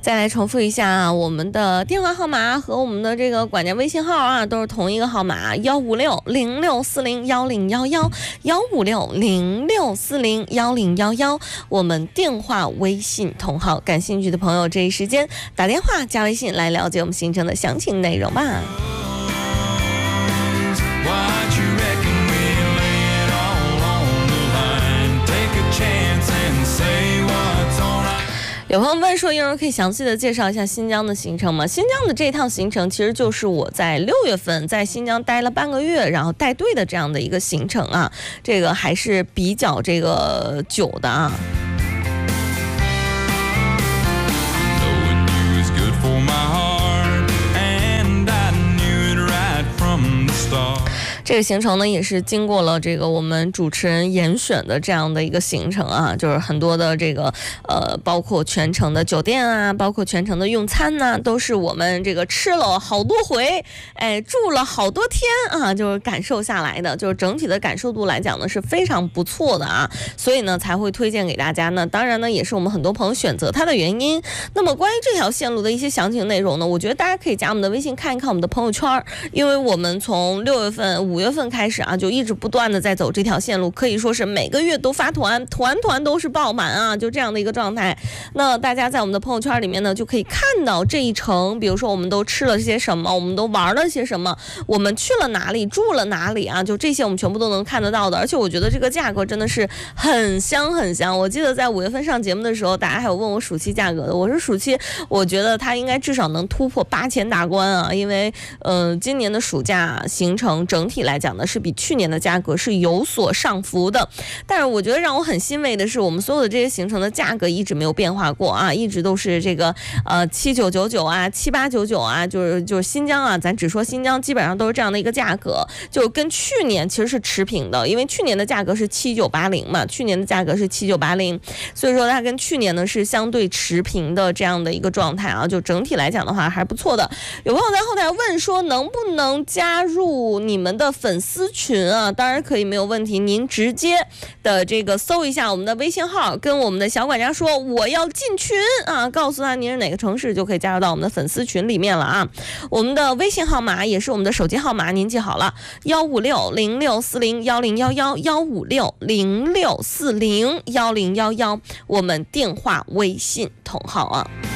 再来重复一下啊，我们的电话号码和我们的这个管家微信号啊，都是同一个号码：15606401011，15606401011，我们电话微信同号。感兴趣的朋友，这一时间打电话加微信来了解我们行程的详情内容吧。有朋友问说，英儿可以详细的介绍一下新疆的行程吗？新疆的这趟行程其实就是我在6月份在新疆待了半个月，然后带队的这样的一个行程啊，这个还是比较这个久的啊。这个行程呢，也是经过了这个我们主持人严选的这样的一个行程啊，就是很多的这个包括全程的酒店啊，包括全程的用餐呢，都是我们这个吃了好多回，住了好多天啊，就是感受下来的，就是整体的感受度来讲呢是非常不错的啊，所以呢才会推荐给大家呢。当然呢，也是我们很多朋友选择它的原因。那么关于这条线路的一些详情内容呢，我觉得大家可以加我们的微信看一看我们的朋友圈，因为我们从6月份、5月份开始啊，就一直不断的在走这条线路，可以说是每个月都发团都是爆满啊，就这样的一个状态。那大家在我们的朋友圈里面呢，就可以看到这一程，比如说我们都吃了些什么，我们都玩了些什么，我们去了哪里，住了哪里啊，就这些我们全部都能看得到的。而且我觉得这个价格真的是很香很香。我记得在5月份上节目的时候，大家还有问我暑期价格的，我说暑期我觉得它应该至少能突破8000大关啊，因为今年的暑假行程整体来讲呢，是比去年的价格是有所上浮的。但是我觉得让我很欣慰的是，我们所有的这些行程的价格一直没有变化过啊，一直都是这个7999啊、7899啊，就是新疆啊，咱只说新疆基本上都是这样的一个价格，就跟去年其实是持平的，因为去年的价格是7980嘛，所以说它跟去年呢是相对持平的这样的一个状态啊，就整体来讲的话还不错的。有朋友在后台问说，能不能加入你们的粉丝群啊？当然可以，没有问题，您直接的这个搜一下我们的微信号，跟我们的小管家说我要进群啊，告诉他您是哪个城市，就可以加入到我们的粉丝群里面了啊。我们的微信号码也是我们的手机号码，您记好了，15606401011，15606401011，我们电话微信同号啊。